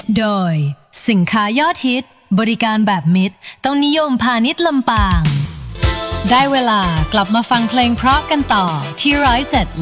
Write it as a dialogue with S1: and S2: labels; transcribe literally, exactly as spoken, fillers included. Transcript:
S1: โดยสินค้ายอดฮิตบริการแบบมิตรต้องนิยมพาณิชย์ลำปางได้เวลากลับมาฟังเพลงเพราะกันต่อที่ร้อยเจ็ด